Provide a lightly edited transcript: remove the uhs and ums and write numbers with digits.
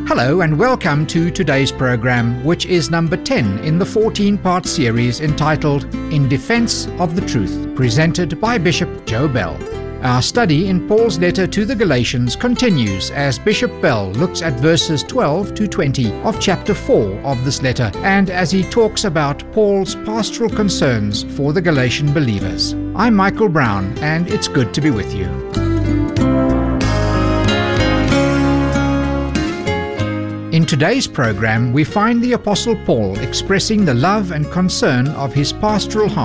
Hello and welcome to today's program, which is number 10 in the 14-part series entitled In Defense of the Truth, presented by Bishop Joe Bell. Our study in Paul's letter to the Galatians continues as Bishop Bell looks at verses 12 to 20 of chapter 4 of this letter, and as he talks about Paul's pastoral concerns for the Galatian believers. I'm Michael Brown, and it's good to be with you. In today's program, we find the Apostle Paul expressing the love and concern of his pastoral heart